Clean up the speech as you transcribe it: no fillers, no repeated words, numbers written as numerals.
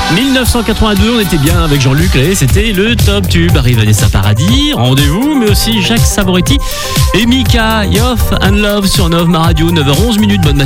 1982, on était bien avec Jean-Luc Lay, c'était le top tube. Arrive Vanessa Paradis, Rendez-vous, mais aussi Jacques Savoretti et Mika, Yoff and Love sur Nov Ma Radio, 9h11. Bonne matinée.